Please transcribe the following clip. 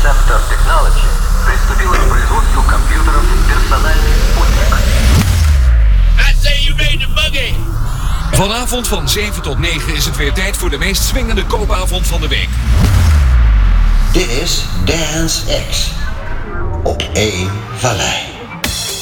Scepter Technology приступила к производству компьютеров «Персональный спутник». I say you ready to boogie! Vanavond van 7 tot 9 is het weer tijd voor de meest swingende koopavond van de week. Dit is Dance X op E-Vallei.